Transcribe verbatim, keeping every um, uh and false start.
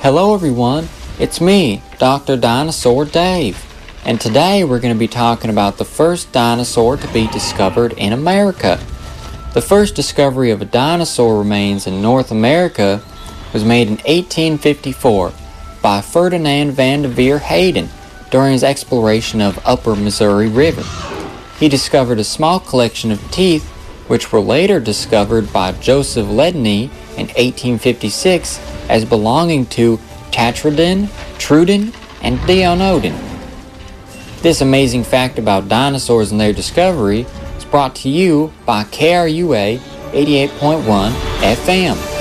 Hello everyone, it's me, Doctor Dinosaur Dave, and today we're going to be talking about the first dinosaur to be discovered in America. The first discovery of a dinosaur remains in North America was made in eighteen fifty-four by Ferdinand van der Veer Hayden during his exploration of Upper Missouri River. He discovered a small collection of teeth which were later discovered by Joseph Ledney in eighteen fifty-six as belonging to Tetradon, Trudon, and Deonodon. This amazing fact about dinosaurs and their discovery is brought to you by K R U A eighty-eight point one F M.